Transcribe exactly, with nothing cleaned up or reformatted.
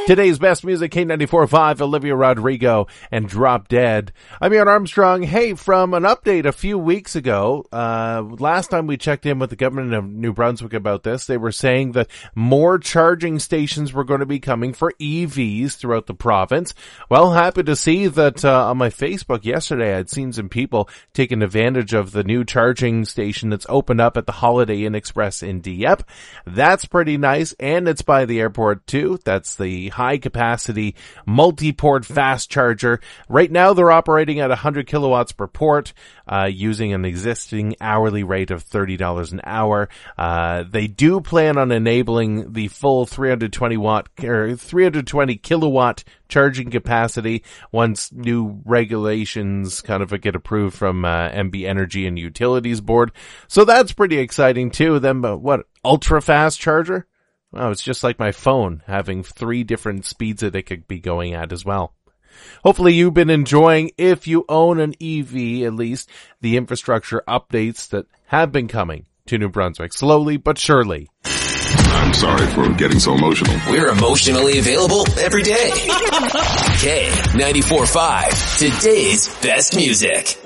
Today's best music, K ninety-four point five, Olivia Rodrigo and Drop Dead. I'm Ian Armstrong. Hey, from an update a few weeks ago, uh, last time we checked in with the government of New Brunswick about this, they were saying that more charging stations were going to be coming for E Vs throughout the province. Well, happy to see that uh, on my Facebook yesterday, I'd seen some people taking advantage of the new charging station that's opened up at the Holiday Inn Express in Dieppe. That's pretty nice, and it's by the airport too. That's the high capacity multi-port fast charger. Right now they're operating at one hundred kilowatts per port, uh, using an existing hourly rate of thirty dollars an hour. Uh, they do plan on enabling the full three hundred twenty watt or three hundred twenty kilowatt charging capacity once new regulations kind of get approved from uh, M B Energy and Utilities Board. So that's pretty exciting too. Then, uh, what, ultra fast charger? Oh, it's just like my phone, having three different speeds that it could be going at as well. Hopefully you've been enjoying, if you own an E V at least, the infrastructure updates that have been coming to New Brunswick, slowly but surely. I'm sorry for getting so emotional. We're emotionally available every day. K ninety-four point five, today's best music.